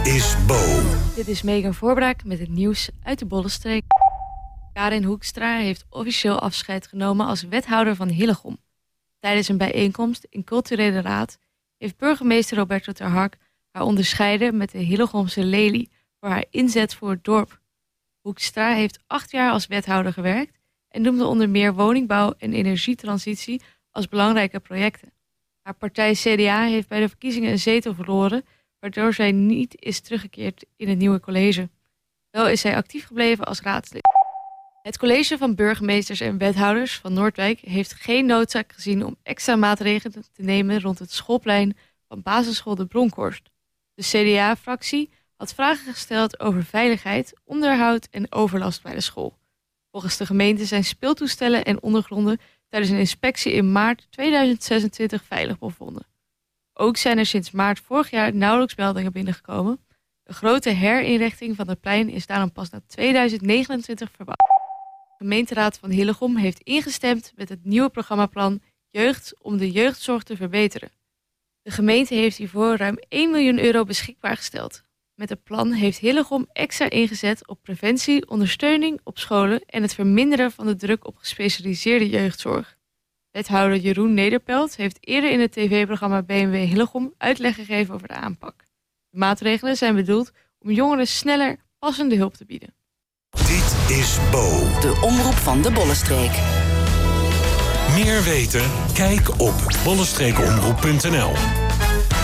is Bo. Dit is Megan Voorbraak met het nieuws uit de Bollenstreek. Karin Hoekstra heeft officieel afscheid genomen als wethouder van Hillegom. Tijdens een bijeenkomst in Culturele Raad heeft burgemeester Roberto ter Hark haar onderscheiden met de Hillegomse lelie voor haar inzet voor het dorp. Hoekstra heeft 8 jaar als wethouder gewerkt en noemde onder meer woningbouw en energietransitie als belangrijke projecten. Haar partij CDA heeft bij de verkiezingen een zetel verloren, waardoor zij niet is teruggekeerd in het nieuwe college. Wel is zij actief gebleven als raadslid. Het college van burgemeesters en wethouders van Noordwijk heeft geen noodzaak gezien om extra maatregelen te nemen rond het schoolplein van basisschool De Bronkhorst. De CDA-fractie had vragen gesteld over veiligheid, onderhoud en overlast bij de school. Volgens de gemeente zijn speeltoestellen en ondergronden tijdens een inspectie in maart 2026 veilig bevonden. Ook zijn er sinds maart vorig jaar nauwelijks meldingen binnengekomen. De grote herinrichting van het plein is daarom pas na 2029 verbouwd. De gemeenteraad van Hillegom heeft ingestemd met het nieuwe programmaplan Jeugd om de jeugdzorg te verbeteren. De gemeente heeft hiervoor ruim 1 miljoen euro beschikbaar gesteld. Met het plan heeft Hillegom extra ingezet op preventie, ondersteuning op scholen en het verminderen van de druk op gespecialiseerde jeugdzorg. Wethouder Jeroen Nederpelt heeft eerder in het tv-programma BMW Hillegom uitleg gegeven over de aanpak. De maatregelen zijn bedoeld om jongeren sneller passende hulp te bieden. Dit is Bo. De omroep van de Bollenstreek. Meer weten? Kijk op bollenstreekomroep.nl.